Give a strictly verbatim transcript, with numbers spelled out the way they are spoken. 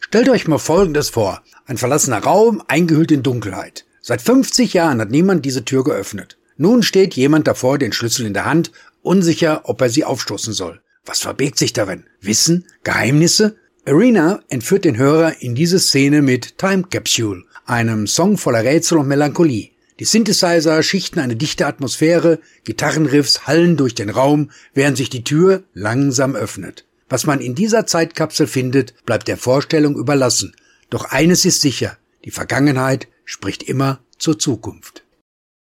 Stellt euch mal Folgendes vor. Ein verlassener Raum, eingehüllt in Dunkelheit. Seit fünfzig Jahren hat niemand diese Tür geöffnet. Nun steht jemand davor, den Schlüssel in der Hand, unsicher, ob er sie aufstoßen soll. Was verbirgt sich darin? Wissen? Geheimnisse? Arena entführt den Hörer in diese Szene mit Time Capsule, einem Song voller Rätsel und Melancholie. Die Synthesizer schichten eine dichte Atmosphäre, Gitarrenriffs hallen durch den Raum, während sich die Tür langsam öffnet. Was man in dieser Zeitkapsel findet, bleibt der Vorstellung überlassen. Doch eines ist sicher, die Vergangenheit spricht immer zur Zukunft.